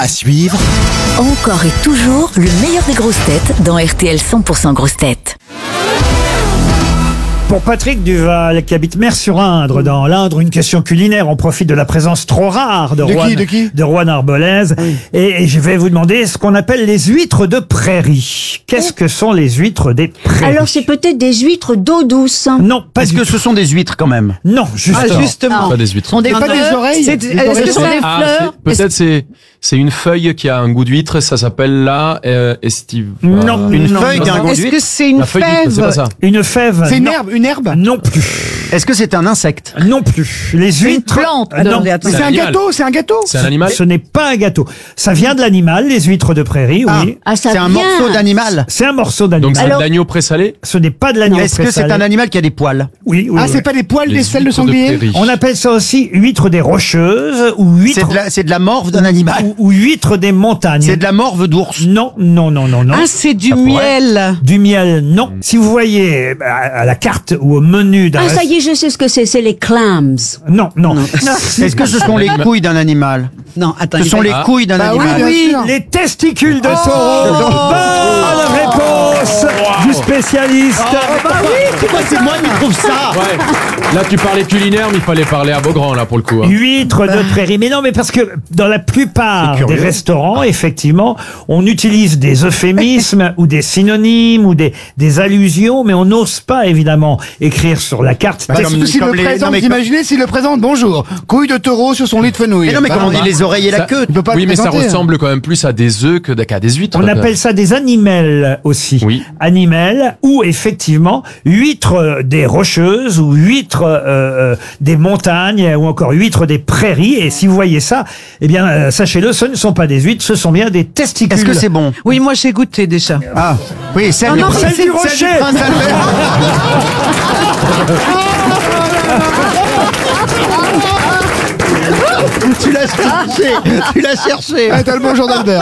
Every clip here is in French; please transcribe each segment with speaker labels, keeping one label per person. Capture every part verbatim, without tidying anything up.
Speaker 1: À suivre,
Speaker 2: Encore et toujours le meilleur des grosses têtes dans R T L cent pour cent grosses têtes.
Speaker 3: Pour Patrick Duval, qui habite Mer-sur-Indre, dans l'Indre, une question culinaire. On profite de la présence trop rare de,
Speaker 4: De
Speaker 3: Rouen,
Speaker 4: qui, de qui
Speaker 3: de Rouen Arbolèze.
Speaker 4: Oui.
Speaker 3: Et, et je vais vous demander ce qu'on appelle les huîtres de prairie. Qu'est-ce que sont les huîtres des prairies?
Speaker 5: Alors c'est peut-être des huîtres d'eau douce.
Speaker 3: Non, pas
Speaker 1: est-ce
Speaker 3: du
Speaker 1: que
Speaker 3: tout.
Speaker 1: ce sont des huîtres quand même?
Speaker 3: Non, justement.
Speaker 6: Ah, justement.
Speaker 7: Pas des huîtres.
Speaker 6: Sont des
Speaker 4: Pas
Speaker 6: fleurs.
Speaker 4: des oreilles.
Speaker 6: C'est-
Speaker 4: Des
Speaker 6: Est-ce que
Speaker 4: oreilles.
Speaker 6: ce sont des
Speaker 7: Ah,
Speaker 6: fleurs?
Speaker 7: c'est- peut-être c'est c'est une feuille qui a un goût d'huître, ça s'appelle la euh, estive.
Speaker 3: Non.
Speaker 1: Une
Speaker 3: Non,
Speaker 1: feuille
Speaker 3: non,
Speaker 1: qui a un
Speaker 3: non.
Speaker 1: goût
Speaker 6: Est-ce que
Speaker 1: d'huître?
Speaker 6: c'est une
Speaker 7: La feuille d'huître, c'est pas
Speaker 6: fève?
Speaker 7: ça.
Speaker 3: Une fève.
Speaker 4: C'est une
Speaker 3: non.
Speaker 4: herbe, une herbe.
Speaker 3: Non plus.
Speaker 1: Est-ce que c'est un insecte?
Speaker 3: Non plus. Les huîtres.
Speaker 6: plante.
Speaker 3: Ah, non.
Speaker 6: Attendez,
Speaker 4: Mais
Speaker 6: attendez.
Speaker 4: c'est un
Speaker 7: animal.
Speaker 4: gâteau, c'est un gâteau.
Speaker 7: C'est un animal.
Speaker 3: Ce n'est pas un gâteau. Ça vient de l'animal, les huîtres de prairie, oui.
Speaker 5: Ah, ça
Speaker 1: C'est un
Speaker 5: vient.
Speaker 1: morceau d'animal.
Speaker 3: C'est un morceau
Speaker 7: Donc
Speaker 3: d'animal.
Speaker 7: c'est de
Speaker 5: Alors-
Speaker 7: l'agneau présalé.
Speaker 3: Ce n'est pas de l'agneau
Speaker 1: Est-ce que c'est
Speaker 3: présalé.
Speaker 1: un animal qui a des poils?
Speaker 3: Oui, oui.
Speaker 4: Ah,
Speaker 3: oui.
Speaker 4: c'est pas les poils
Speaker 7: Les
Speaker 4: des selles de
Speaker 7: huîtres
Speaker 4: sanglier.
Speaker 7: prairie.
Speaker 3: On appelle ça aussi huîtres des rocheuses ou
Speaker 1: C'est
Speaker 3: huîtres
Speaker 1: de la, c'est de la morve d'un animal.
Speaker 3: ou, ou huîtres des montagnes.
Speaker 1: C'est de la morve d'ours.
Speaker 3: Non, non, non, non, non.
Speaker 6: Ah, c'est du
Speaker 1: pourrait.
Speaker 6: miel.
Speaker 3: Du miel, non. Si vous voyez bah, à la carte ou au menu d'un
Speaker 5: Ah ça
Speaker 3: rest-
Speaker 5: y est, je sais ce que c'est, c'est les clams.
Speaker 3: non, non.
Speaker 1: Est-ce que ce sont les couilles d'un animal?
Speaker 6: Non, attends.
Speaker 1: Ce
Speaker 6: il
Speaker 1: sont
Speaker 6: va-
Speaker 1: les
Speaker 7: Ah.
Speaker 1: couilles d'un
Speaker 4: Bah oui,
Speaker 1: animal.
Speaker 4: bien sûr.
Speaker 3: Les testicules de taureau. Bonne réponse du spécialiste.
Speaker 1: bah oui, c'est moi, c'est moi qui trouve ça.
Speaker 7: Ouais. Là tu parlais culinaire, mais il fallait parler à Beaugrand là pour le coup. hein.
Speaker 3: Huîtres de prairie. Mais non, mais parce que dans la plupart
Speaker 1: C'est curieux.
Speaker 3: des restaurants, effectivement, on utilise des euphémismes ou des synonymes ou des, des allusions, mais on n'ose pas, évidemment, écrire sur la carte.
Speaker 1: Bah,
Speaker 4: C'est
Speaker 1: comme-
Speaker 4: surtout s'il
Speaker 1: comme
Speaker 4: le
Speaker 1: les-
Speaker 4: présente,
Speaker 1: non, mais
Speaker 4: vous imaginez s'il le présente, bonjour, couille de taureau sur son lit de fenouil.
Speaker 1: Mais non, mais
Speaker 4: Bah,
Speaker 1: comment on dit
Speaker 4: bah,
Speaker 1: les oreilles et la
Speaker 7: Ça-
Speaker 1: queue?
Speaker 4: il peut pas
Speaker 7: Oui,
Speaker 4: le
Speaker 7: mais ça
Speaker 4: présenter, hein.
Speaker 7: ressemble quand même plus à des œufs que qu'à des huîtres.
Speaker 3: On appelle ça des animels aussi.
Speaker 7: Oui.
Speaker 3: Animels ou effectivement huîtres des rocheuses ou huîtres euh, euh, des montagnes ou encore huîtres des prairies. Et si vous voyez ça, eh bien euh, sachez-le, ce ne sont pas des huîtres, ce sont bien des testicules.
Speaker 1: Est-ce que c'est bon?
Speaker 6: Oui, moi j'ai goûté déjà.
Speaker 1: Ah, oui, celle
Speaker 6: Non,
Speaker 1: des
Speaker 6: non,
Speaker 1: princes-
Speaker 6: mais
Speaker 3: Celle du
Speaker 1: celle
Speaker 3: rocher.
Speaker 1: du prince Albert. Tu l'as cherché, tu l'as cherché.
Speaker 4: Ah, t'as le bonjour d'Albert.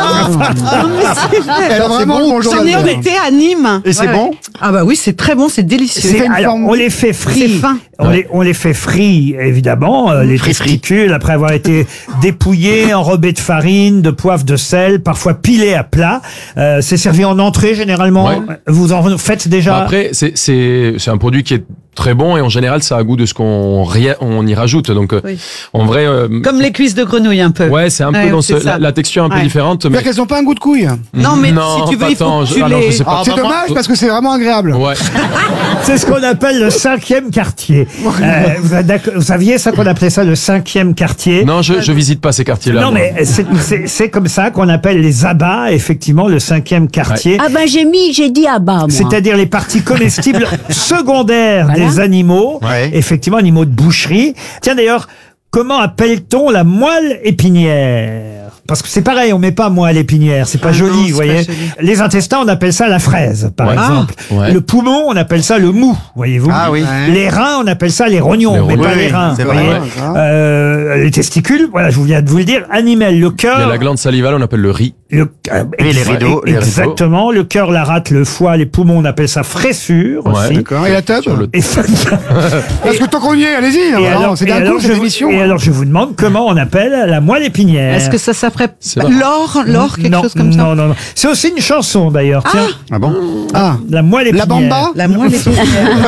Speaker 4: Elle a vraiment le bonjour
Speaker 6: J'en ai
Speaker 4: d'Albert.
Speaker 6: goûté à Nîmes.
Speaker 1: Et c'est bon?
Speaker 6: Ah bah oui, c'est très bon, c'est délicieux.
Speaker 3: C'est-
Speaker 4: fait une
Speaker 3: alors,
Speaker 4: forme-
Speaker 3: on les fait
Speaker 6: C'est
Speaker 3: frits.
Speaker 6: fin.
Speaker 3: On,
Speaker 7: Ouais.
Speaker 3: les, on les fait frits, évidemment, euh, les
Speaker 1: Frits, frits.
Speaker 3: testicules, après avoir été dépouillés, enrobés de farine, de poivre, de sel, parfois pilés à plat. Euh, c'est servi en entrée, généralement.
Speaker 7: Ouais.
Speaker 3: Vous en faites déjà?
Speaker 7: Après, c'est c'est c'est un produit qui est très bon et en général ça a goût de ce qu'on ri- on y rajoute. Donc euh,
Speaker 6: Oui.
Speaker 7: en vrai, euh,
Speaker 6: Comme les cuisses de grenouille un peu.
Speaker 7: ouais, c'est un
Speaker 6: Ouais,
Speaker 7: peu dans
Speaker 6: c'est
Speaker 7: ce,
Speaker 6: ça.
Speaker 7: la, la texture un peu
Speaker 6: Ouais.
Speaker 7: différente. Mais
Speaker 4: C'est-à-dire qu'elles ont pas un goût de couille.
Speaker 6: Non, mais
Speaker 7: Non,
Speaker 6: si tu veux,
Speaker 7: pas
Speaker 6: il faut
Speaker 7: tant.
Speaker 6: que
Speaker 7: Je-
Speaker 6: tu
Speaker 7: ah non,
Speaker 6: les...
Speaker 7: je sais pas.
Speaker 1: Ah,
Speaker 4: C'est
Speaker 1: bah, moi-
Speaker 4: dommage parce que c'est vraiment agréable.
Speaker 7: Ouais.
Speaker 3: C'est ce qu'on appelle le cinquième quartier. Euh, vous, êtes d'accord- vous saviez ça qu'on appelait ça le cinquième quartier?
Speaker 7: Non, je je visite pas ces quartiers-là.
Speaker 3: Non,
Speaker 7: moi.
Speaker 3: mais c'est- c'est c'est comme ça qu'on appelle les abats, effectivement, le cinquième quartier.
Speaker 5: Ah ben j'ai mis, j'ai dit à bas moi.
Speaker 3: C'est-à-dire les parties comestibles secondaires
Speaker 5: Voilà.
Speaker 3: des animaux,
Speaker 1: Ouais.
Speaker 3: effectivement animaux de boucherie. Tiens d'ailleurs, comment appelle-t-on la moelle épinière? Parce que c'est pareil, on met pas moelle épinière, c'est pas
Speaker 6: Ah
Speaker 3: joli,
Speaker 6: non,
Speaker 3: vous
Speaker 6: c'est
Speaker 3: voyez.
Speaker 6: pas joli.
Speaker 3: Les intestins, on appelle ça la fraise, par
Speaker 7: Ouais.
Speaker 3: exemple.
Speaker 7: Ah, ouais.
Speaker 3: Le poumon, on appelle ça le mou, voyez-vous.
Speaker 1: Ah oui.
Speaker 3: Les reins, on appelle ça les rognons,
Speaker 7: Les
Speaker 3: mais
Speaker 7: rognons.
Speaker 3: pas
Speaker 1: Oui,
Speaker 3: les
Speaker 1: oui,
Speaker 3: reins.
Speaker 1: c'est
Speaker 3: vous
Speaker 1: vrai.
Speaker 3: voyez.
Speaker 4: Ouais.
Speaker 3: Euh, les testicules, voilà, je vous viens de vous le dire. Animal, le
Speaker 7: Il y a
Speaker 3: cœur.
Speaker 7: la glande salivale, on appelle le riz.
Speaker 3: Le, euh,
Speaker 1: Et les
Speaker 3: ex-
Speaker 1: rideaux, les rideaux.
Speaker 3: Exactement. Le cœur, la rate, le foie, les poumons, on appelle ça fraissure
Speaker 7: Ouais,
Speaker 3: aussi.
Speaker 4: D'accord. Et la tube
Speaker 7: Sur le-
Speaker 3: Et,
Speaker 4: Parce que tant qu'on y est, allez-y.
Speaker 3: et
Speaker 4: non,
Speaker 3: alors,
Speaker 4: C'est
Speaker 3: et
Speaker 4: d'un
Speaker 3: alors
Speaker 4: coup,
Speaker 3: je
Speaker 4: cette
Speaker 3: vous,
Speaker 4: émission.
Speaker 3: et alors je vous demande comment on appelle la moelle épinière.
Speaker 6: Est-ce que ça s'appelle
Speaker 7: C'est pas-
Speaker 6: l'or, l'or, quelque
Speaker 3: non,
Speaker 6: chose comme ça?
Speaker 3: non, non, non. C'est aussi une chanson d'ailleurs. Tiens,
Speaker 1: Ah bon?
Speaker 4: Ah,
Speaker 3: la moelle
Speaker 4: la
Speaker 3: épinière.
Speaker 4: bamba.
Speaker 6: La moelle épinière.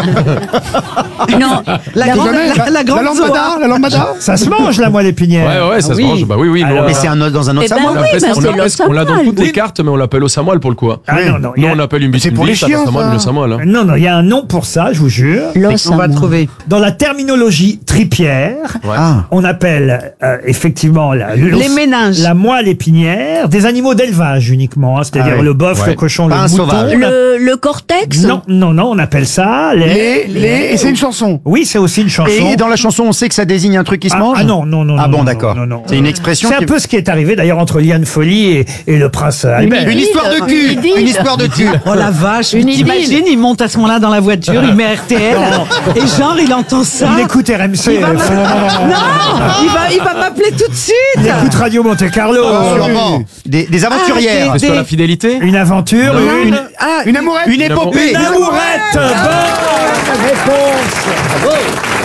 Speaker 5: Non,
Speaker 6: La
Speaker 5: la
Speaker 6: grande,
Speaker 4: Jamais.
Speaker 6: la, la grande
Speaker 4: La lambada,
Speaker 6: Zoa.
Speaker 4: la lambada.
Speaker 3: Ça se mange la moelle épinière.
Speaker 7: Ouais, ouais, ça
Speaker 6: Ah
Speaker 7: se
Speaker 6: oui.
Speaker 7: mange. Bah oui, oui. nous,
Speaker 3: Alors-
Speaker 7: on
Speaker 1: Mais
Speaker 7: l'a-
Speaker 1: c'est un os dans un autre
Speaker 5: Eh ben
Speaker 1: samoa.
Speaker 7: on l'a
Speaker 5: oui,
Speaker 7: presque-
Speaker 5: bah
Speaker 7: on
Speaker 5: c'est
Speaker 7: l'a
Speaker 5: l'os
Speaker 7: presque- on l'a dans
Speaker 5: samoile.
Speaker 7: toutes les cartes, mais on l'appelle au samoal pour le coup. hein.
Speaker 3: Ah non, non, il y
Speaker 7: Nous,
Speaker 3: a-
Speaker 7: on appelle une
Speaker 4: C'est
Speaker 7: bite
Speaker 4: pour les
Speaker 7: une bite,
Speaker 4: chiens,
Speaker 7: un samoal,
Speaker 4: ça.
Speaker 7: le samoal. hein.
Speaker 3: non, non, il y a un nom pour ça, je vous jure.
Speaker 5: l'os
Speaker 6: On va
Speaker 5: à moi.
Speaker 6: trouver.
Speaker 3: Dans la terminologie tripière,
Speaker 7: Ouais.
Speaker 1: Ah.
Speaker 3: on appelle euh, effectivement la, l'os-
Speaker 6: Les méninges.
Speaker 3: la moelle épinière des animaux d'élevage uniquement, hein, c'est-à-dire
Speaker 1: Ah oui.
Speaker 3: le bœuf,
Speaker 7: Ouais.
Speaker 3: le cochon,
Speaker 1: Pas
Speaker 3: le
Speaker 1: un
Speaker 3: mouton.
Speaker 1: sauvage.
Speaker 5: Le, le cortex.
Speaker 3: Non, non, non, on appelle ça les...
Speaker 4: Les, les, et c'est une chanson.
Speaker 3: Oui, c'est aussi une chanson.
Speaker 1: Et dans la chanson, on sait que ça désigne un truc qui se
Speaker 3: Ah,
Speaker 1: mange?
Speaker 3: ah non, non, non.
Speaker 1: Ah
Speaker 3: non,
Speaker 1: bon,
Speaker 3: non,
Speaker 1: d'accord.
Speaker 3: non, non.
Speaker 1: C'est une expression
Speaker 3: C'est un
Speaker 1: qui-
Speaker 3: peu ce qui est arrivé d'ailleurs entre Liane Folly et, et le prince Albert.
Speaker 1: Une histoire de cul!
Speaker 5: Une idylle.
Speaker 1: Une histoire de cul!
Speaker 6: Oh la vache,
Speaker 5: Une
Speaker 6: t'imagines, il monte à ce moment-là dans la voiture, il met R T L, et genre il entend ça.
Speaker 3: Il écoute R M C.
Speaker 6: Il va m'a- Non, il va, il va m'appeler tout de suite.
Speaker 3: Il écoute Radio Monte Carlo.
Speaker 1: Sûrement. Des, des aventurières.
Speaker 6: Ah,
Speaker 7: C'est sur la fidélité.
Speaker 3: Une aventure,
Speaker 7: Non.
Speaker 3: une,
Speaker 6: Ah,
Speaker 4: Une amourette.
Speaker 1: Une épopée.
Speaker 3: une amourette. Bonne réponse.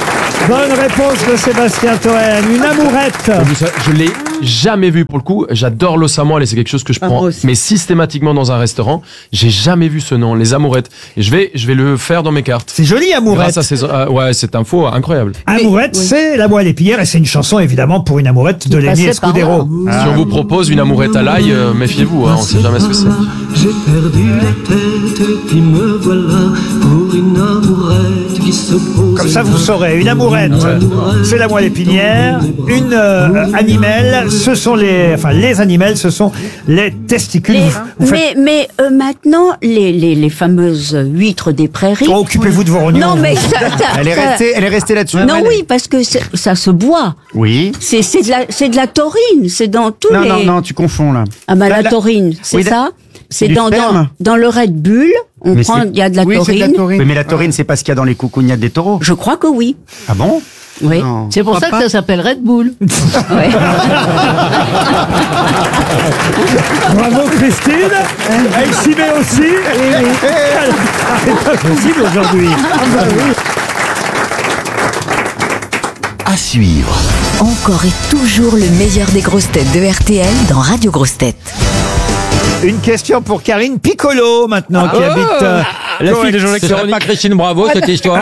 Speaker 3: Bonne réponse de Sébastien Toen. Une amourette.
Speaker 7: Vous savez, je l'ai jamais vu pour le coup. J'adore l'os à moelle et c'est quelque chose que je
Speaker 6: Ah,
Speaker 7: prends,
Speaker 6: moi aussi.
Speaker 7: mais systématiquement dans un restaurant. J'ai jamais vu ce nom, les amourettes. Et je vais, je vais le faire dans mes cartes.
Speaker 3: C'est joli, amourette.
Speaker 7: Grâce à ces, euh, ouais, cette info incroyable.
Speaker 3: Amourette, c'est la moelle épinière et c'est une chanson évidemment pour une amourette de Lenny
Speaker 2: passait par
Speaker 3: Escudero.
Speaker 7: Si on vous propose une amourette à l'ail, euh, méfiez-vous, hein, on sait jamais ce que c'est.
Speaker 8: J'ai perdu la tête et puis me voilà pour une amourette qui se pose.
Speaker 3: Comme ça, vous saurez. Une amourette, c'est la moelle épinière. Une euh, animelle, ce sont les, enfin les animelles, ce sont les testicules.
Speaker 5: Les-
Speaker 3: Vous- vous faites-
Speaker 5: mais mais euh, maintenant, les, les, les fameuses huîtres des prairies.
Speaker 3: Oh, occupez-vous de vos rognons.
Speaker 5: Non, mais ça, ça-
Speaker 1: Elle est
Speaker 5: ça-
Speaker 1: restée, elle est restée là-dessus.
Speaker 5: Non, oui, parce que c'est- ça se boit.
Speaker 1: Oui.
Speaker 5: C'est c'est de la c'est de la taurine. C'est dans tous
Speaker 1: Non,
Speaker 5: les.
Speaker 1: non, non, tu confonds là.
Speaker 5: Ah bah la
Speaker 1: Là,
Speaker 5: taurine, c'est
Speaker 1: oui, là-
Speaker 5: ça.
Speaker 1: c'est
Speaker 5: C'est
Speaker 1: du
Speaker 5: dans, dans
Speaker 1: sperme.
Speaker 5: dans le Red Bull. On
Speaker 1: Mais
Speaker 5: prend,
Speaker 1: c'est-
Speaker 5: il y a de la
Speaker 4: Oui, c'est de la
Speaker 5: taurine.
Speaker 4: taurine.
Speaker 1: Oui, mais la taurine, c'est pas ce qu'il y a dans les coucougnettes des taureaux.
Speaker 5: Je crois que oui.
Speaker 1: Ah bon?
Speaker 5: Oui.
Speaker 1: Non.
Speaker 2: C'est pour ça que ça s'appelle Red Bull.
Speaker 5: Ouais.
Speaker 3: Bravo Christine. Elle s'y met aussi. C'est pas possible aujourd'hui.
Speaker 9: À suivre.
Speaker 2: Encore et toujours le meilleur des grosses têtes de R T L dans Radio Grosses Têtes.
Speaker 3: Une question pour Karine Piccolo maintenant qui habite. euh,
Speaker 10: La
Speaker 3: Coex.
Speaker 10: fille de Jean-Luc Ferroni. Pas Christine Bravo, cette histoire.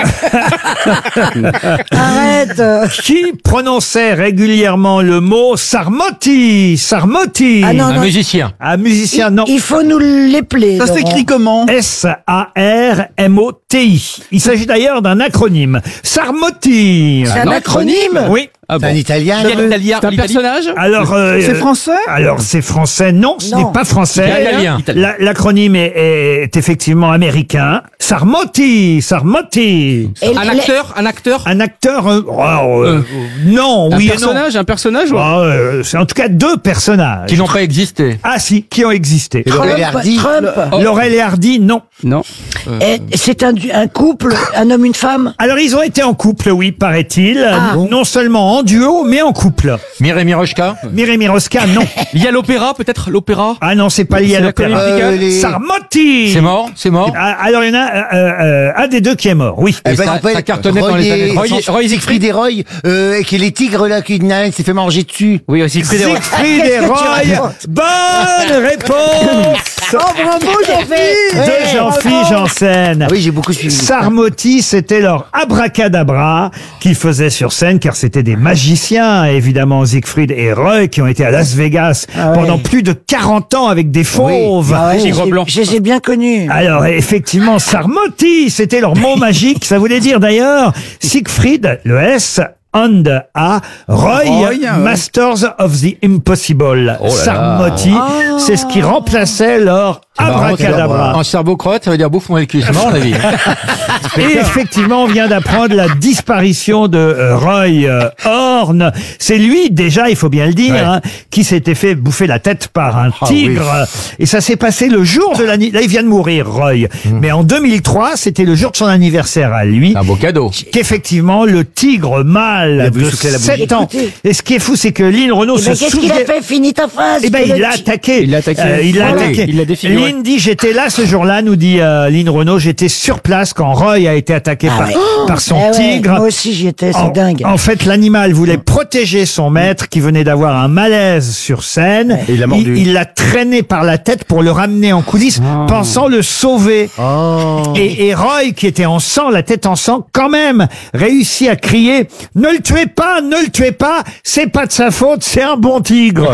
Speaker 6: Arrête.
Speaker 3: Qui prononçait régulièrement le mot Sarmoti? Sarmoti.
Speaker 6: Ah non,
Speaker 10: Un
Speaker 6: non.
Speaker 10: musicien.
Speaker 3: Un musicien, non.
Speaker 6: Il faut nous l'épeler.
Speaker 4: Ça
Speaker 6: Laurent.
Speaker 4: s'écrit comment?
Speaker 3: S A R M O T I. Il s'agit d'ailleurs d'un acronyme. Sarmoti.
Speaker 6: C'est un acronyme.
Speaker 3: Oui.
Speaker 10: Ah bon.
Speaker 9: italien.
Speaker 10: C'est un personnage.
Speaker 3: Alors, euh,
Speaker 4: C'est français?
Speaker 3: Alors, c'est français. Non, ce
Speaker 6: Non.
Speaker 3: n'est pas français.
Speaker 10: Italien.
Speaker 3: La- L'acronyme est, est effectivement américain. Sarmoti. Sarmoti.
Speaker 6: Et
Speaker 10: Un
Speaker 6: les-
Speaker 10: acteur, un acteur.
Speaker 3: Un acteur. euh, oh, euh, non,
Speaker 10: Un
Speaker 3: oui et non.
Speaker 10: personnage, un personnage ou-
Speaker 3: Ah, euh, c'est en tout cas deux personnages.
Speaker 10: qui n'ont pas existé.
Speaker 3: Ah si, qui ont existé.
Speaker 9: Laurel et Hardy.
Speaker 6: Trump.
Speaker 10: Oh.
Speaker 3: Laurel et Hardy, non.
Speaker 10: Non.
Speaker 6: Et C'est un, du- un couple, un homme, une femme.
Speaker 3: Alors ils ont été en couple, oui, paraît-il.
Speaker 6: Ah.
Speaker 3: Non seulement en duo, mais en couple.
Speaker 10: Mireille Mirochka.
Speaker 3: Mireille Miroska, non.
Speaker 10: Il y a l'opéra, peut-être l'opéra.
Speaker 3: Ah non, c'est pas lié à
Speaker 10: C'est la
Speaker 3: l'opéra.
Speaker 10: comédie musicale.
Speaker 9: Euh, les-
Speaker 3: Sarmoti.
Speaker 10: C'est mort, c'est mort.
Speaker 3: Ah, alors il y en a euh, euh, un des deux qui est mort, oui.
Speaker 9: Eh
Speaker 10: Et
Speaker 9: ben,
Speaker 10: ça-
Speaker 9: rappelle,
Speaker 10: ça cartonnait dans
Speaker 9: Roy
Speaker 10: les
Speaker 9: et-
Speaker 10: années- Roy-
Speaker 9: Roy-
Speaker 10: Roy
Speaker 9: Siegfried et Roy, euh, qui est les tigres là, qu'une nana s'est fait manger dessus.
Speaker 10: Oui, aussi
Speaker 3: Siegfried et
Speaker 6: Qu'est-ce que tu
Speaker 3: Roy.
Speaker 6: racontes
Speaker 3: Bonne réponse
Speaker 6: Oh bravo, Jean-Philippe.
Speaker 3: de Jean-Philippe Janssen.
Speaker 9: Ah oui, j'ai beaucoup suivi.
Speaker 3: Sarmoti, c'était leur abracadabra qu'ils faisaient sur scène, car c'était des magiciens, évidemment, Siegfried et Roy, qui ont été à Las Vegas
Speaker 6: Ah ouais.
Speaker 3: pendant plus de quarante ans avec des fauves.
Speaker 6: Ah ouais,
Speaker 10: Tigre
Speaker 6: je-
Speaker 10: blanc.
Speaker 6: Je les ai bien connus.
Speaker 3: Alors, effectivement, Sarmoti, c'était leur mot magique. Ça voulait dire d'ailleurs Siegfried, le S, on the A, Roy,
Speaker 4: Roy, ouais.
Speaker 3: Masters of the Impossible.
Speaker 10: Oh là là.
Speaker 3: Sarmoti, c'est ce qui remplaçait leur abracadabra.
Speaker 10: En cerveau-croate, ça veut dire bouffe-moi le cul. C'est marrant la vie.
Speaker 3: Et effectivement, on vient d'apprendre la disparition de euh, Roy euh, Horn. C'est lui, déjà, il faut bien le dire,
Speaker 10: Ouais.
Speaker 3: hein, qui s'était fait bouffer la tête par un
Speaker 9: Ah,
Speaker 3: tigre. Et ça s'est passé le jour de l'anniversaire. Là, il vient de mourir, Roy. Mais en deux mille trois, c'était le jour de son anniversaire à lui.
Speaker 10: Un beau cadeau.
Speaker 3: Qu'effectivement, le tigre mâle
Speaker 9: a voulu
Speaker 3: de
Speaker 9: souffler la bougie.
Speaker 3: sept ans.
Speaker 6: Écoutez.
Speaker 3: Et ce qui est fou, c'est que Lynn Renault
Speaker 6: Eh
Speaker 3: se
Speaker 6: ben, qu'est-ce qu'il a
Speaker 3: souvient...
Speaker 6: fait? Finis ta phrase.
Speaker 3: Eh ben,
Speaker 6: Que
Speaker 3: il
Speaker 6: le
Speaker 3: l'a
Speaker 6: ti-
Speaker 3: attaqué.
Speaker 10: Il l'a attaqué.
Speaker 3: Euh, il l'a
Speaker 10: Ah oui,
Speaker 3: attaqué.
Speaker 10: il l'a défiguré.
Speaker 3: Lynn dit, j'étais là ce jour-là, nous dit euh, Lynn Renault, j'étais sur place quand Roy a été attaqué par, par son
Speaker 6: Eh ouais,
Speaker 3: tigre.
Speaker 6: moi aussi j'y étais, c'est
Speaker 3: En,
Speaker 6: dingue.
Speaker 3: en fait, l'animal voulait protéger son maître qui venait d'avoir un malaise sur scène.
Speaker 9: Et il l'a mordu.
Speaker 3: Il l'a traîné par la tête pour le ramener en coulisses, pensant le sauver.
Speaker 9: Oh.
Speaker 3: Et, et Roy, qui était en sang, la tête en sang, quand même, réussit à crier « Ne le tuez pas, ne le tuez pas, c'est pas de sa faute, c'est un bon tigre.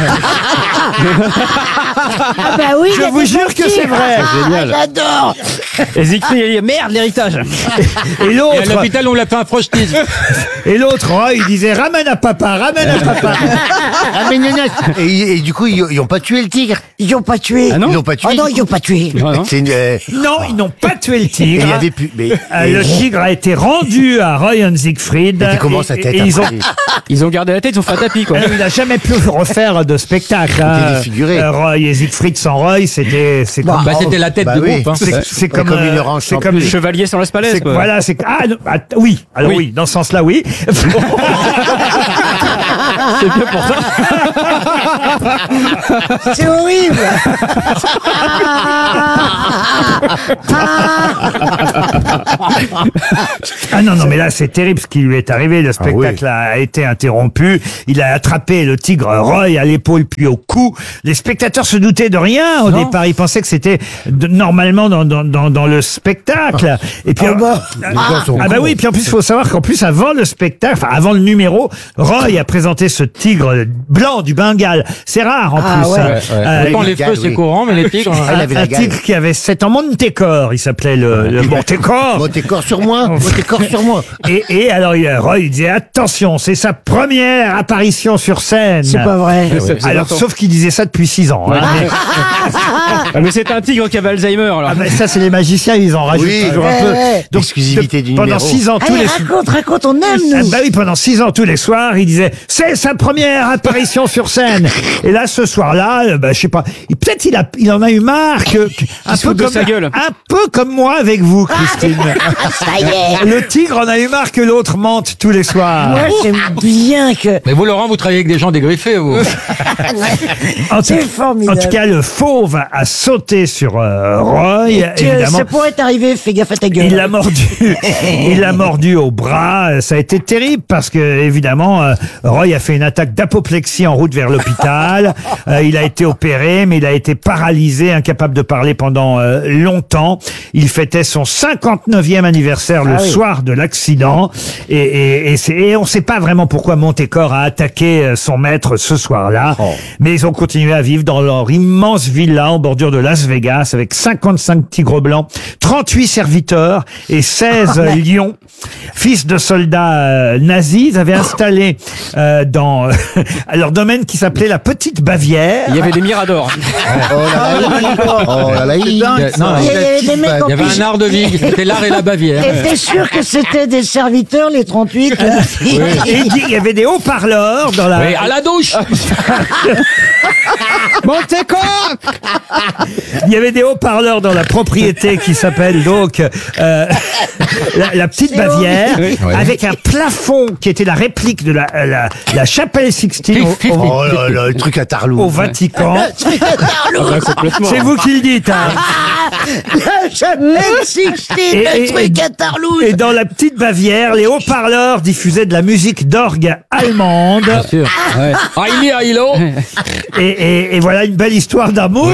Speaker 6: Ah bah oui,
Speaker 3: Je
Speaker 6: il
Speaker 3: vous
Speaker 6: était
Speaker 3: jure que
Speaker 6: gentil.
Speaker 3: c'est vrai.
Speaker 6: Ah,
Speaker 10: Génial.
Speaker 6: J'adore.
Speaker 10: Et Siegfried, il dit merde, l'héritage.
Speaker 3: Et
Speaker 10: Et à
Speaker 3: l'autre,
Speaker 10: l'hôpital, on l'a fait un frostise.
Speaker 3: et l'autre, Roy, il disait « Ramène à papa, ramène à papa.
Speaker 9: Ah, mais gnognotte. et, et du coup, ils, ils ont pas tué le tigre.
Speaker 6: Ils l'ont pas tué.
Speaker 10: Ah non
Speaker 9: Ils l'ont pas tué.
Speaker 6: Ah non, ils l'ont pas tué.
Speaker 10: Non, non.
Speaker 9: C'est une, euh, »
Speaker 3: Non, ils n'ont pas tué le
Speaker 9: et
Speaker 3: tigre.
Speaker 9: il y avait plus. Mais,
Speaker 3: Euh,
Speaker 9: et-
Speaker 3: le tigre a été rendu à Roy and Siegfried.
Speaker 9: et comment sa
Speaker 3: Et-
Speaker 9: tête
Speaker 3: et ils ont,
Speaker 9: après
Speaker 10: Ils ont gardé la tête, ils ont fait un tapis, quoi.
Speaker 3: Euh, il n'a jamais pu refaire de spectacle. hein.
Speaker 9: défiguré.
Speaker 3: Euh, Roy et Siegfried sans Roy, c'était, c'est comme,
Speaker 10: Bah, c'était la tête
Speaker 9: Bah
Speaker 10: de
Speaker 9: oui.
Speaker 10: groupe, hein.
Speaker 3: c'est, c'est comme,
Speaker 9: comme une
Speaker 3: euh,
Speaker 9: orange
Speaker 3: c'est
Speaker 9: sans
Speaker 3: comme,
Speaker 9: plus.
Speaker 10: Chevalier sans l'espalaise,
Speaker 3: c'est-
Speaker 10: quoi.
Speaker 3: voilà, c'est, ah, non, att- oui, alors oui.
Speaker 10: Oui.
Speaker 3: dans ce sens-là, oui.
Speaker 10: C'est bien pour ça.
Speaker 6: C'est horrible.
Speaker 3: Ah non, non, mais là, c'est terrible ce qui lui est arrivé. Le spectacle
Speaker 9: Ah
Speaker 3: a été interrompu. Il a attrapé le tigre Roy à l'épaule puis au cou. Les spectateurs se doutaient de rien au
Speaker 6: Non.
Speaker 3: départ. Ils pensaient que c'était de- normalement dans, dans, dans, dans le spectacle. Et puis,
Speaker 9: Ah bah.
Speaker 3: ah,
Speaker 9: Les gars sont
Speaker 3: ah bah
Speaker 9: cons.
Speaker 3: oui, puis en plus, il faut savoir qu'en plus, avant le spectacle, enfin, avant le numéro, Roy a présenté ce tigre blanc du Bengale. C'est rare en
Speaker 6: Ah
Speaker 3: plus.
Speaker 6: ouais.
Speaker 3: hein.
Speaker 10: Ouais, ouais.
Speaker 3: Euh,
Speaker 10: Autant les
Speaker 9: Gall,
Speaker 10: feux, c'est
Speaker 9: oui.
Speaker 10: courant, mais les tigres.
Speaker 9: Ah, il avait
Speaker 3: un
Speaker 9: la gale.
Speaker 3: tigre qui avait sept ans, Montécor, il s'appelait le, le Montécor.
Speaker 9: Bon, t'es corps sur moi. Bon, t'es corps sur moi.
Speaker 3: Et, et alors, il- Roy il disait attention, c'est sa première apparition sur scène.
Speaker 6: C'est pas vrai.
Speaker 10: Ça faisait
Speaker 3: Alors,
Speaker 10: longtemps.
Speaker 3: sauf qu'il disait ça depuis six ans. hein. Mais-
Speaker 10: Ah, mais c'est un tigre qui avait Alzheimer, alors.
Speaker 3: ah ben, ça, c'est les magiciens, ils en rajoutent
Speaker 9: Oui,
Speaker 3: toujours un
Speaker 9: ouais,
Speaker 3: peu.
Speaker 9: ouais. L'exclusivité du
Speaker 3: pendant
Speaker 9: numéro.
Speaker 3: six ans, tous
Speaker 6: Allez,
Speaker 3: les
Speaker 6: raconte, raconte, on aime,
Speaker 3: Ah
Speaker 6: nous.
Speaker 3: bah oui, pendant six ans, tous les soirs, il disait c'est sa première apparition sur scène. Et là, ce soir-là, euh, bah, je sais pas, il- peut-être il a, il en a eu marre que, que- un
Speaker 10: se
Speaker 3: peu
Speaker 10: fout de
Speaker 3: comme,
Speaker 10: sa gueule.
Speaker 3: un peu comme moi avec vous, Christine.
Speaker 6: Ça y est.
Speaker 3: Le tigre en a eu marre que l'autre mente tous les soirs.
Speaker 6: Moi, j'aime bien que...
Speaker 10: Mais vous, Laurent, vous travaillez avec des gens dégriffés, vous.
Speaker 3: En tout,
Speaker 6: C'est
Speaker 3: en
Speaker 6: formidable.
Speaker 3: tout cas, le fauve a sauté sur euh, Roy,
Speaker 6: Tu-
Speaker 3: évidemment.
Speaker 6: ça pourrait t'arriver, fais gaffe à ta gueule.
Speaker 3: Il l'a mordu, il l'a mordu au bras. Ça a été terrible parce que évidemment, euh, Roy a fait une attaque d'apoplexie en route vers l'hôpital. Euh, il a été opéré, mais il a été paralysé, incapable de parler pendant euh, longtemps. Il fêtait son cinquante-neuvième anniversaire le
Speaker 6: Ah oui.
Speaker 3: soir de l'accident, et, et, et, c'est- et on ne sait pas vraiment pourquoi Montécor a attaqué euh, son maître ce soir-là. Mais ils ont continué à vivre dans leur immense villa en bordure de Las Vegas avec cinquante-cinq tigres blancs, trente-huit serviteurs et seize lions. Fils de soldats euh, nazis, ils avaient installé euh, dans euh, leur domaine qui s'appelait la Petite Bavière.
Speaker 10: Il y avait des miradors.
Speaker 9: Oh là là, oh là là, il-
Speaker 10: Il y a- non,
Speaker 6: Il y avait des mecs en
Speaker 10: Il y avait
Speaker 6: pyjama.
Speaker 10: un art de vie, c'était l'art et la Bavière.
Speaker 6: Et t'es sûr que c'était des serviteurs, les trente-huit là
Speaker 3: Et il dit- il y avait des haut-parleurs dans la...
Speaker 10: Oui, à la douche.
Speaker 3: Montécor Il y avait des haut-parleurs dans la propriété qui s'appelle donc euh, la, la Petite Bavière,
Speaker 10: Oui.
Speaker 3: avec un plafond qui était la réplique de la, la, la chapelle Sixtine au, au-
Speaker 9: Oh là là, le truc à Tarlou.
Speaker 3: au Vatican.
Speaker 10: Ah, complètement.
Speaker 3: C'est vous qui le dites. Hein.
Speaker 6: La chapelle Sixtine,
Speaker 3: Et- et-
Speaker 6: le truc à Tarlouse.
Speaker 3: Et dans la Petite Bavière, les haut-parleurs diffusaient de la musique d'orgue allemande.
Speaker 10: Bien sûr. Ouais. Ah, il y a Hilo.
Speaker 3: Et, et, et voilà une belle histoire d'amour.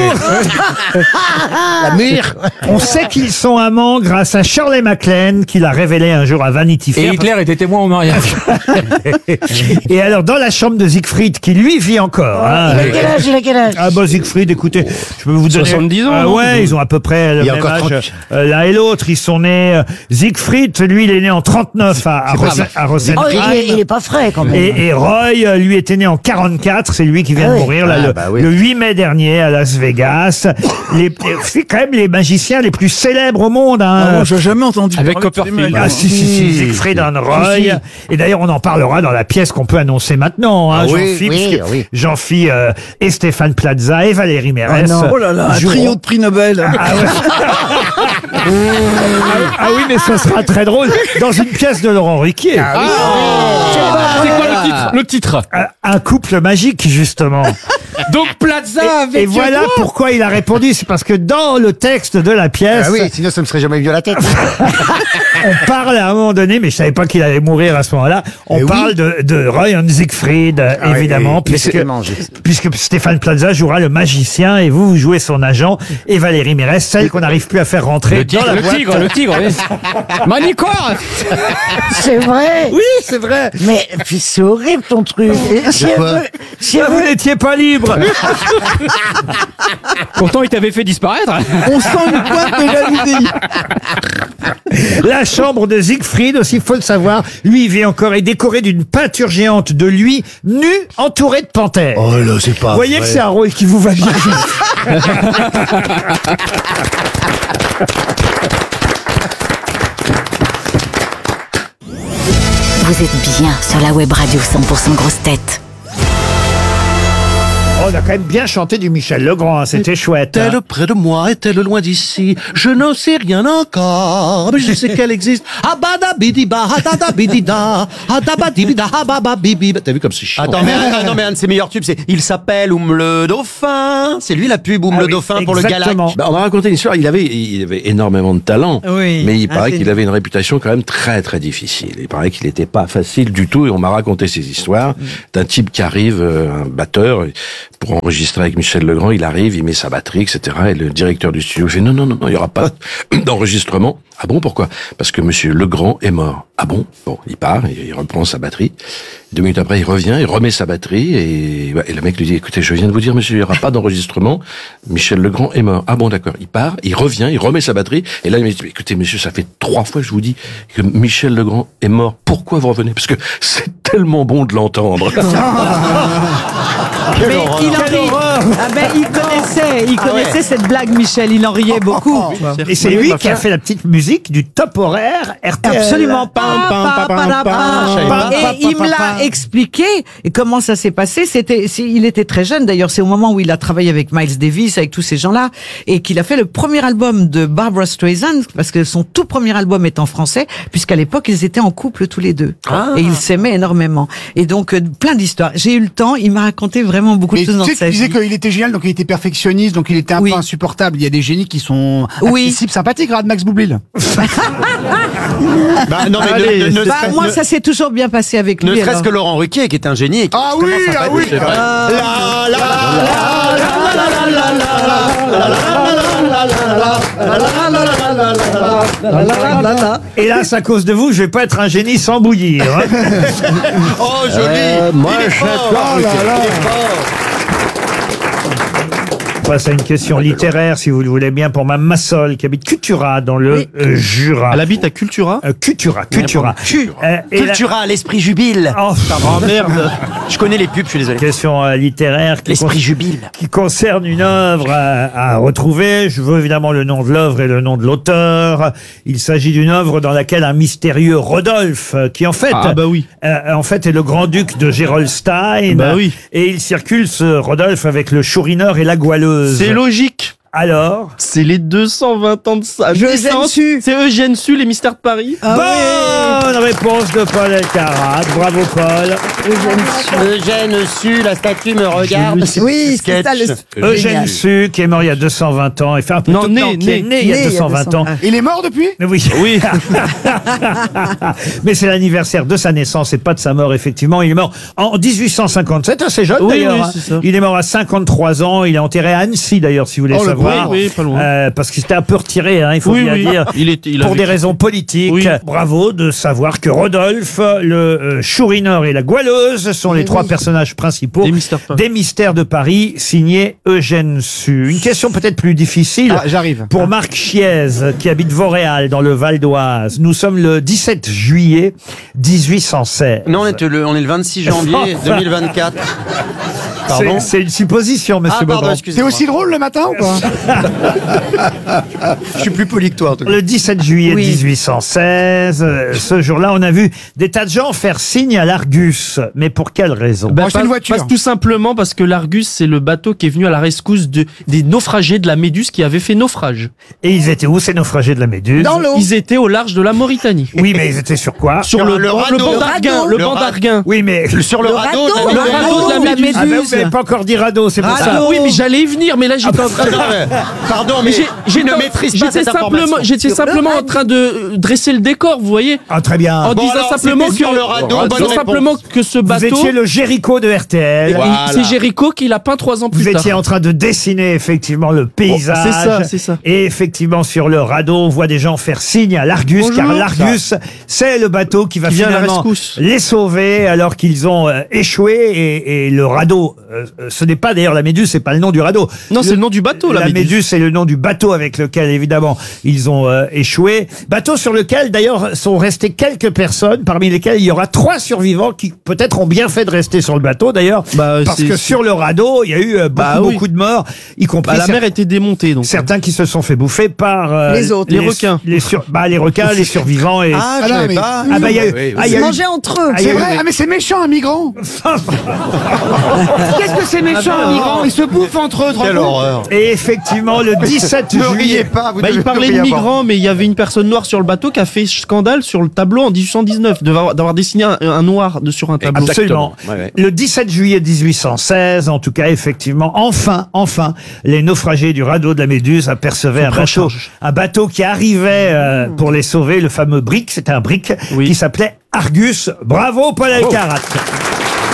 Speaker 9: La mire.
Speaker 3: On sait qu'ils sont amants grâce à Shirley MacLaine, qui l'a révélé un jour à Vanity
Speaker 10: Et
Speaker 3: Fair.
Speaker 10: Hitler était témoin au mariage.
Speaker 3: Et alors, dans la chambre de Siegfried, qui lui vit encore. Hein,
Speaker 6: Il a quel âge, il a quel âge
Speaker 3: ah bah Siegfried, écoutez, je peux vous donner...
Speaker 10: soixante-dix ans,
Speaker 3: Ah
Speaker 10: non
Speaker 3: ouais, ils ont à peu près le
Speaker 9: Il y a
Speaker 3: même
Speaker 9: encore
Speaker 3: âge,
Speaker 9: trente.
Speaker 3: euh, l'un et l'autre. Ils sont nés... euh, Siegfried, lui, il est né en trente-neuf à, à, Rosen- à
Speaker 6: Oh, il,
Speaker 3: Rosenheim.
Speaker 6: est, il est pas frais quand même.
Speaker 3: Et, et Roy, euh, lui, était né en quarante-quatre. C'est lui qui vient
Speaker 6: Ah
Speaker 3: de
Speaker 6: oui.
Speaker 3: mourir là,
Speaker 9: Ah
Speaker 3: le,
Speaker 9: bah oui.
Speaker 3: le huit mai dernier à Las Vegas. Les, les- c'est quand même les magiciens les plus célèbres au monde. Hein.
Speaker 4: j'ai jamais entendu
Speaker 10: Avec
Speaker 4: parler de ces
Speaker 10: Copperfield.
Speaker 4: mecs.
Speaker 3: Ah si, si, si, Siegfried and Roy.
Speaker 9: Si, si.
Speaker 3: Et d'ailleurs, on en parlera dans la pièce qu'on peut annoncer maintenant. Hein,
Speaker 9: Ah oui,
Speaker 3: Jean-Phi,
Speaker 9: oui,
Speaker 3: puisque
Speaker 9: oui.
Speaker 3: Jean-Phi euh, et Stéphane Plaza et Valérie Mérès.
Speaker 4: Oh là là, un
Speaker 3: joueront-
Speaker 4: trio de prix Nobel.
Speaker 3: Ah, ouais. ah, ah oui, mais ça sera très drôle dans une pièce de Laurent Ruquier.
Speaker 10: Ah, c'est quoi le titre Le titre.
Speaker 3: Un, un couple magique, justement.
Speaker 10: Donc Plaza avec
Speaker 3: Et voilà pourquoi il a répondu. C'est parce que dans le texte de la pièce,
Speaker 9: Ah oui, sinon ça me serait jamais venu à la tête.
Speaker 3: on parle à un moment donné, mais je savais pas qu'il allait mourir à ce moment-là. On
Speaker 9: Eh oui.
Speaker 3: parle de, de Roy and Siegfried, euh,
Speaker 9: Ah,
Speaker 3: évidemment,
Speaker 9: et-
Speaker 3: puisque,
Speaker 9: mais c'est tellement juste.
Speaker 3: puisque Stéphane Plaza jouera le magicien et vous, vous jouez son agent, et Valérie Mérès, celle qu'on n'arrive plus à faire rentrer
Speaker 10: Le
Speaker 3: dans
Speaker 10: tigre,
Speaker 3: la
Speaker 10: le
Speaker 3: boîte.
Speaker 10: tigre, le tigre, oui. Manicor.
Speaker 6: C'est vrai.
Speaker 3: Oui, c'est vrai.
Speaker 6: Mais puis c'est horrible ton truc. Et Si elle
Speaker 9: quoi
Speaker 6: veut, si elle
Speaker 3: Ah, vous
Speaker 6: veut-
Speaker 3: n'étiez pas libre.
Speaker 10: Pourtant, il t'avait fait disparaître.
Speaker 4: On sent une pointe de jalousie.
Speaker 3: La chambre de Siegfried aussi, faut le savoir, lui, il vit encore, est décoré d'une peinture géante de lui, nu, entouré de panthères.
Speaker 9: Oh là, c'est pas
Speaker 3: Vous voyez
Speaker 9: vrai.
Speaker 3: que c'est un rôle qui vous va bien.
Speaker 2: Vous êtes bien sur la web radio cent pour cent grosse tête.
Speaker 3: Oh, on a quand même bien chanté du Michel Legrand, hein, c'était chouette.
Speaker 8: Est-elle
Speaker 3: hein.
Speaker 8: près de moi, est-elle loin d'ici? Je n'en sais rien encore, mais je sais qu'elle existe. Abadabidiba, hadadabidida, hadabadibida, habababibi. T'as vu comme c'est chiant?
Speaker 11: Attends, mais, un, non, mais un de ses meilleurs tubes, c'est Il s'appelle Oum le Dauphin. C'est lui la pub Oum
Speaker 3: Ah
Speaker 11: le
Speaker 3: oui,
Speaker 11: Dauphin pour le
Speaker 3: exactement.
Speaker 11: Galac.
Speaker 8: Bah, on m'a raconté une histoire, il avait, il avait énormément de talent,
Speaker 6: Oui.
Speaker 8: mais il
Speaker 6: Ah,
Speaker 8: paraît
Speaker 6: c'est-
Speaker 8: qu'il avait une réputation quand même très très difficile. Il paraît qu'il n'était pas facile du tout, et on m'a raconté ces histoires d'un type qui arrive, euh, un batteur, pour enregistrer avec Michel Legrand, il arrive, il met sa batterie, et cetera. Et le directeur du studio fait non, non, non, non, il n'y aura pas d'enregistrement. Ah bon, pourquoi? Parce que Monsieur Legrand est mort. Ah bon? Bon, il part, il, il reprend sa batterie. Deux minutes après, il revient, il remet sa batterie, et, et le mec lui dit, écoutez, je viens de vous dire, monsieur, il n'y aura pas d'enregistrement. Michel Legrand est mort. Ah bon, d'accord. Il part, il revient, il remet sa batterie, et là, il me dit, écoutez, monsieur, ça fait trois fois que je vous dis que Michel Legrand est mort. Pourquoi vous revenez? Parce que c'est tellement bon de l'entendre.
Speaker 6: Mais il en rit. Ah ben, il connaissait, il connaissait cette blague, Michel. Il en riait beaucoup.
Speaker 3: Et c'est lui qui a fait la petite musique du top horaire R T L.
Speaker 6: Absolument pas.
Speaker 4: pam, pam, pam, pam.
Speaker 6: Et il me l'a expliqué. Et comment ça s'est passé? C'était, c'est- il était très jeune d'ailleurs. C'est au moment où il a travaillé avec Miles Davis, avec tous ces gens-là, et qu'il a fait le premier album de Barbra Streisand, parce que son tout premier album est en français, puisqu'à l'époque ils étaient en couple tous les deux, et ils s'aimaient énormément. Et donc euh, plein d'histoires. J'ai eu le temps. Il m'a raconté vraiment beaucoup
Speaker 4: Mais
Speaker 6: de choses dans
Speaker 4: tu sais
Speaker 6: sa
Speaker 4: qu'il disait
Speaker 6: vie.
Speaker 4: qu'il était génial, donc il était perfectionniste, donc il était un
Speaker 6: Oui.
Speaker 4: peu insupportable. Il y a des génies qui sont
Speaker 6: Oui.
Speaker 4: accessibles, sympathiques. Regarde Max Boublil.
Speaker 11: Bah, non, mais
Speaker 4: Allez,
Speaker 11: ne, ne, ne
Speaker 6: Bah,
Speaker 11: serait-
Speaker 6: moi,
Speaker 11: ne-
Speaker 6: ça s'est toujours bien passé avec
Speaker 11: ne
Speaker 6: lui.
Speaker 11: serait-ce
Speaker 6: alors.
Speaker 11: que Laurent Ruquier, qui est un génie. Et qui est
Speaker 4: Ah oui,
Speaker 11: extrêmement
Speaker 4: ah oui.
Speaker 11: sympathique.
Speaker 4: C'est vrai.
Speaker 3: Hélas, à cause de vous, je vais pas être un génie sans bouillir. hein.
Speaker 11: Oh, joli.
Speaker 8: Euh, moi,
Speaker 11: Il est
Speaker 8: je-
Speaker 11: fort.
Speaker 4: Oh là là.
Speaker 11: Il est fort.
Speaker 3: On passe à une question littéraire, si vous le voulez bien, pour Mme Massol, qui habite Cultura, dans le euh, Jura.
Speaker 10: Elle habite à Cultura.
Speaker 3: Euh, Cultura, Cultura. Euh, et la-
Speaker 11: Cultura, l'esprit jubile.
Speaker 3: Oh,
Speaker 10: Oh merde.
Speaker 11: Je connais les pubs, je suis désolé.
Speaker 3: question euh, littéraire qui,
Speaker 11: L'esprit
Speaker 3: con-
Speaker 11: jubile.
Speaker 3: qui concerne une œuvre à, à retrouver. Je veux évidemment le nom de l'œuvre et le nom de l'auteur. Il s'agit d'une œuvre dans laquelle un mystérieux Rodolphe, euh, qui en fait,
Speaker 10: Ah bah oui.
Speaker 3: euh, en fait est le grand-duc de Gerolstein.
Speaker 10: Bah oui.
Speaker 3: Et il circule ce Rodolphe avec le Chourineur et la Goualeuse.
Speaker 10: C'est logique.
Speaker 3: Alors
Speaker 10: C'est les deux cent vingt ans de sa
Speaker 6: Eugène
Speaker 10: naissance.
Speaker 6: Sue.
Speaker 10: C'est Eugène Sue, les mystères de Paris.
Speaker 3: Bonne réponse de Paul Elkarat. Bravo Paul.
Speaker 11: Eugène Sue, la statue me regarde.
Speaker 6: Oui, c'est ça le.
Speaker 3: Eugène Sue, qui est mort il y a deux cent vingt ans. Et fait un peu
Speaker 10: Non,
Speaker 3: tout-
Speaker 10: né,
Speaker 3: qui est
Speaker 10: né.
Speaker 3: né il y a
Speaker 6: Né
Speaker 3: deux cent vingt ans.
Speaker 4: Il est mort depuis?
Speaker 3: Oui.
Speaker 10: Oui.
Speaker 3: Mais c'est l'anniversaire de sa naissance et pas de sa mort, effectivement. Il est mort en dix-huit cent cinquante-sept, assez jeune
Speaker 10: Oui,
Speaker 3: d'ailleurs.
Speaker 10: oui,
Speaker 3: hein.
Speaker 10: c'est ça.
Speaker 3: Il est mort à cinquante-trois ans. Il est enterré à Annecy, d'ailleurs, si vous voulez
Speaker 4: Oh, le
Speaker 3: savoir.
Speaker 10: Oui, oui, pas loin.
Speaker 3: Euh, parce qu'il s'était un peu retiré, hein, il faut
Speaker 10: Oui,
Speaker 3: bien
Speaker 10: oui.
Speaker 3: dire.
Speaker 10: Il était, il
Speaker 3: Pour
Speaker 10: avait-
Speaker 3: des raisons politiques.
Speaker 10: Oui.
Speaker 3: Bravo de savoir que Rodolphe, le euh, Chourineur et la Goualeuse sont les trois personnages principaux
Speaker 10: Des mystères de Paris.
Speaker 3: des mystères de Paris, signé Eugène Sue. Une question peut-être plus difficile.
Speaker 4: Ah, j'arrive.
Speaker 3: Pour Marc Chiez, qui habite Vauréal, dans le Val d'Oise. Nous sommes le dix-sept juillet mille huit cent seize.
Speaker 11: Non, on est le, on est le vingt-six janvier deux mille vingt-quatre. Pardon.
Speaker 3: C'est c'est une supposition, monsieur
Speaker 11: Ah, pardon,
Speaker 3: Beaugrand.
Speaker 4: C'est
Speaker 11: excusez-moi.
Speaker 4: aussi drôle le matin ou pas?
Speaker 11: Je suis plus poli que toi, en tout cas.
Speaker 3: Le dix-sept juillet
Speaker 6: Oui.
Speaker 3: mille huit cent seize, euh, ce jour-là, on a vu des tas de gens faire signe à l'Argus. Mais pour quelle raison
Speaker 10: Bah,
Speaker 4: Acheter une
Speaker 10: pas-
Speaker 4: voiture.
Speaker 10: parce- tout simplement parce que l'Argus, c'est le bateau qui est venu à la rescousse de, des naufragés de la Méduse qui avaient fait naufrage.
Speaker 3: Et ils étaient où, ces naufragés de la Méduse?
Speaker 6: Dans l'eau.
Speaker 10: Ils étaient au large de la Mauritanie.
Speaker 3: Oui, mais ils étaient sur quoi?
Speaker 10: Sur le,
Speaker 11: le
Speaker 10: banc-
Speaker 11: radeau.
Speaker 10: le banc
Speaker 11: Le
Speaker 10: d'Arguin.
Speaker 6: radeau.
Speaker 10: Le
Speaker 11: Le
Speaker 10: banc
Speaker 11: ra-
Speaker 10: d'Arguin.
Speaker 3: Oui, mais...
Speaker 11: Sur le,
Speaker 6: Le
Speaker 11: radeau,
Speaker 6: radeau,
Speaker 11: de
Speaker 10: Le
Speaker 11: la-
Speaker 10: radeau de la Méduse.
Speaker 3: Ah, mais vous n'avez pas encore dit radeau, c'est pour
Speaker 6: Radeau.
Speaker 3: ça.
Speaker 10: Ah oui, mais j'allais y venir, mais là j'étais en train de...
Speaker 11: Non, mais- Pardon, mais
Speaker 10: j'ai-
Speaker 11: je
Speaker 10: j'étais
Speaker 11: ne
Speaker 10: en-
Speaker 11: maîtrise pas
Speaker 10: j'étais
Speaker 11: cette
Speaker 10: simplement,
Speaker 11: information.
Speaker 10: j'étais
Speaker 6: Sur le
Speaker 10: simplement en
Speaker 6: radeau.
Speaker 10: train de euh, dresser le décor, vous voyez,
Speaker 3: Ah, très bien.
Speaker 10: en
Speaker 11: Bon,
Speaker 10: disant
Speaker 11: alors,
Speaker 10: simplement
Speaker 11: c'était
Speaker 10: que
Speaker 11: sur le radeau,
Speaker 10: en
Speaker 11: bonne
Speaker 10: disant
Speaker 11: réponse.
Speaker 10: simplement que ce
Speaker 3: Vous
Speaker 10: bateau,
Speaker 3: étiez le Géricault de R T L.
Speaker 11: Voilà.
Speaker 10: c'est Géricault qui l'a peint trois ans plus
Speaker 3: Vous
Speaker 10: tard.
Speaker 3: étiez en train de dessiner effectivement le paysage.
Speaker 10: c'est ça, c'est ça.
Speaker 3: Et effectivement, sur le radeau, on voit des gens faire signe à l'Argus,
Speaker 10: Bonjour.
Speaker 3: car l'Argus, c'est le bateau qui va
Speaker 10: Qui vient à la
Speaker 3: finalement
Speaker 10: rescousse.
Speaker 3: les sauver alors qu'ils ont euh, échoué. Et, et le radeau, euh, euh, ce n'est pas d'ailleurs la Méduse, c'est pas le nom du radeau.
Speaker 10: Non, c'est le nom du bateau, la Méduse.
Speaker 3: c'est le nom du bateau avec lequel évidemment ils ont euh, échoué. Bateau sur lequel d'ailleurs sont restées quelques personnes, parmi lesquelles il y aura trois survivants qui peut-être ont bien fait de rester sur le bateau d'ailleurs,
Speaker 10: Bah,
Speaker 3: parce
Speaker 10: c'est-
Speaker 3: que sur le radeau il y a eu euh, beaucoup
Speaker 10: Bah oui.
Speaker 3: beaucoup de morts, y compris
Speaker 10: Bah, la
Speaker 3: cer-
Speaker 10: mer était démontée, donc.
Speaker 3: certains qui se sont fait bouffer par euh,
Speaker 6: Les autres.
Speaker 10: Les requins.
Speaker 3: les sur- bah les requins, les survivants et
Speaker 11: Ah,
Speaker 4: Ah,
Speaker 11: je
Speaker 4: non,
Speaker 11: savais
Speaker 4: mais-
Speaker 11: pas.
Speaker 3: ah bah il y a eu
Speaker 11: Oui, oui.
Speaker 3: ah, il y
Speaker 6: Ils
Speaker 3: a eu-
Speaker 6: mangeaient entre eux.
Speaker 3: Ah, il y
Speaker 4: C'est
Speaker 3: a eu-
Speaker 4: vrai? Ah mais c'est méchant un migrant.
Speaker 9: qu'est-ce que c'est méchant, les migrants? Ils se bouffent entre eux,
Speaker 11: Quelle horreur.
Speaker 3: Et effectivement, le dix-sept
Speaker 9: Ne riez
Speaker 3: juillet...
Speaker 9: pas, vous
Speaker 10: Bah,
Speaker 9: devez
Speaker 10: il parlait
Speaker 9: plus
Speaker 10: de
Speaker 9: rien voir.
Speaker 10: migrants, mais il y avait une personne noire sur le bateau qui a fait scandale sur le tableau en dix-huit cent dix-neuf, d'avoir d'avoir dessiné un, un noir de, sur un tableau.
Speaker 3: Absolument.
Speaker 8: Ouais, ouais.
Speaker 3: Le dix-sept juillet mille huit cent seize, en tout cas, effectivement, enfin, enfin, les naufragés du radeau de la Méduse apercevaient un
Speaker 10: pris en
Speaker 3: bateau,
Speaker 10: charge.
Speaker 3: un bateau qui arrivait euh, pour les sauver, le fameux brick, c'était un brick
Speaker 10: Oui.
Speaker 3: qui s'appelait Argus. Bravo, Paul Alcarat.